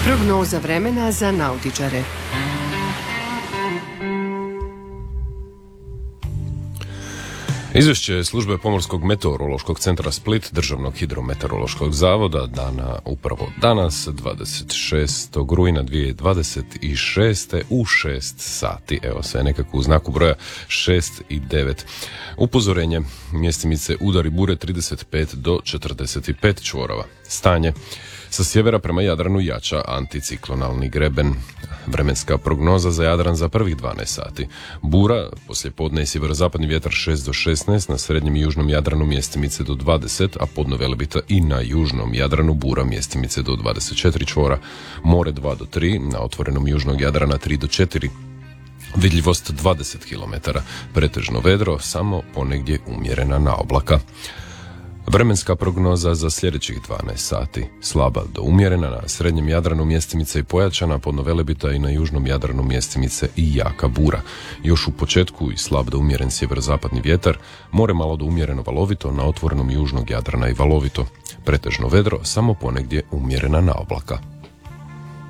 Prognoza vremena za nautičare. Izvješće službe Pomorskog meteorološkog centra Split, Državnog hidrometeorološkog zavoda, dana upravo danas, 26. rujna 2026. u 6 sati. Evo, sve nekako u znaku broja 6 i 9. Upozorenje: mjestimice udari bure 35 do 45 čvorova. Stanje: sa sjevera prema Jadranu jača anticiklonalni greben. Vremenska prognoza za Jadran za prvih 12 sati. Bura, poslijepodne i sjeverozapadni vjetar 6 do 16, na srednjem i južnom Jadranu mjestimice do 20, a podno Velebita i na južnom Jadranu bura mjestimice do 24 čvora. More 2 do 3, na otvorenom južnog Jadrana 3 do 4. Vidljivost 20 km, pretežno vedro, samo ponegdje umjerena naoblaka. Vremenska prognoza za sljedećih 12 sati. Slaba do umjerena, na srednjem Jadranu mjestimice i pojačana, podno Velebita i na južnom Jadranu mjestimice i jaka bura. Još u početku i slab do umjeren sjeverozapadni vjetar, more malo do umjereno valovito, na otvorenom južnog Jadrana i valovito. Pretežno vedro, samo ponegdje umjerena naoblaka.